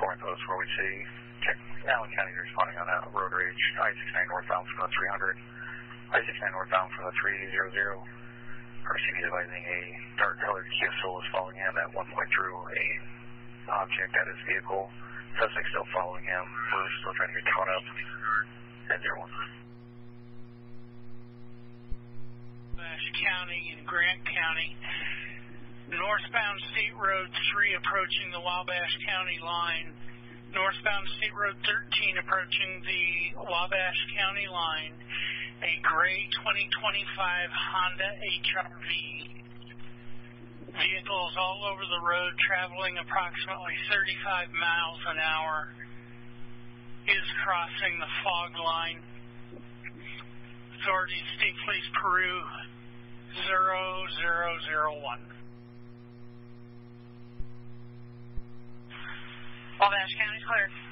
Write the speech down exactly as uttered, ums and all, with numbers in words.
four Post where we see check Allen County responding on a road rage, I sixty-nine northbound from the three hundred, I sixty-nine northbound from the three hundred. R C B advising a dark colored Kia Soul is following him at one point through a object at his vehicle. Suspect still following him. We're still trying to get caught up at zero one. Wabash County and Grant County. Northbound State Road three approaching the Wabash County line. Northbound State Road thirteen approaching the Wabash County line. A gray twenty twenty-five Honda H R V. Vehicles all over the road traveling approximately thirty-five miles an hour is crossing the fog line. Authorities State Police Peru zero zero zero one. Wabash County's cleared.